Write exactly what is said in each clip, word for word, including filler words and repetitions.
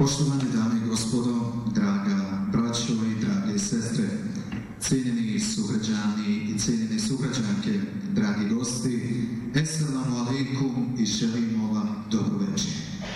Poštovane dame i gospodo, draga braćo i drage sestre, cijenjeni sugrađani i cijenjene sugrađanke, dragi gosti, Esselamu alaikum i želimo vam dobro večer.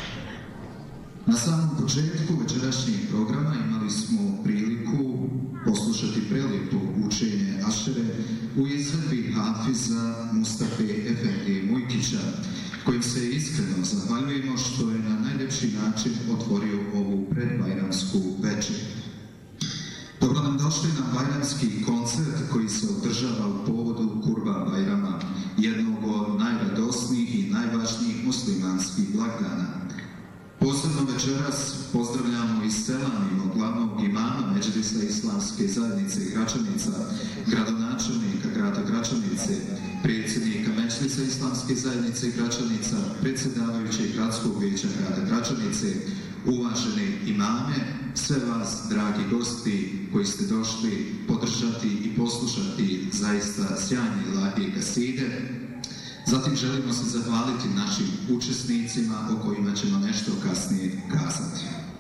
Na samom početku večerašnjeg programa imali smo priliku poslušati prelijepo učenje Ašere u izvedbi Hafiza Mustafe Efendije Mujkića, kojim se iskreno zahvaljujemo što je na najljepši način otvorio ovu predbajramsku večer. Dobro nam došli na bajramski koncert koji se održava u povodu Kurban Bajrama, jednog od najradosnijih i najvažnijih muslimanskih blagdana. Posebno večeras pozdravljamo i selamimo glavnog imama Medžlisa Islamske zajednice Gračanica, gradonačelnika grada Gračanice, predsjednika Medžlisa Islamske zajednice Gračanica, predsjedavajućeg gradskog vijeća grada Gračanice, uvažene imame, sve vas, dragi gosti, koji ste došli podržati i poslušati zaista sjajne ilahije kaside. Zatim želimo se zahvaliti našim učesnicima o kojima ćemo nešto kasnije kazati.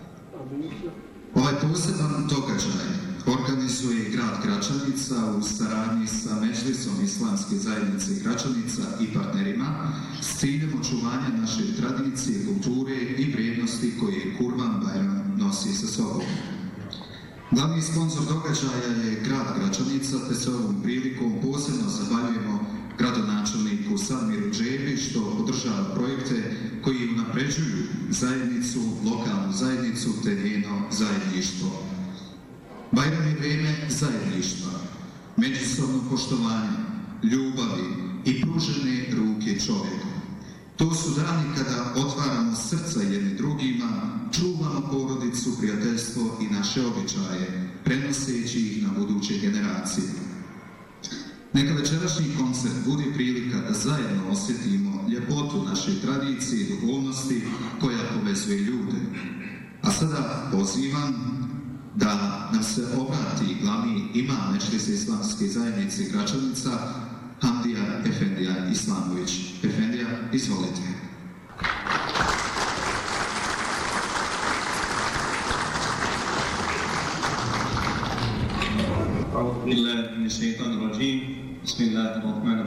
Ovaj poseban događaj organizuje grad Gračanica u saradnji sa Medžlisom Islamske zajednice Gračanica i partnerima s ciljem očuvanja naše tradicije, kulture i vrijednosti koje Kurban Bajram nosi sa sobom. Glavni sponsor događaja je grad Gračanica, te se ovom prilikom posebno zahvaljujemo gradonačelniku Sadmiru Džebi što podržava projekte koji unapređuju zajednicu, lokalnu zajednicu te njeno zajedništvo. Bajram je vrijeme zajedništva, međusobnog poštovanja, ljubavi i pružene ruke čovjeku. To su dani kada otvaramo srca jedni drugima, čuvamo porodicu, prijateljstvo i naše običaje, prenoseći ih na buduće generacije. Neka večerašnji koncert bude prilika da zajedno osjetimo ljepotu naše tradicije i duhovnosti koja povezuje ljude. A sada pozivam da nam se obrati glavni imam Medžlisa Islamske zajednice Gračanica, Hamdija Efendija Islamović. Efendija, izvolite. أعوذ بالله من الشيطان الرجيم بسم الله الرحمن الرحيم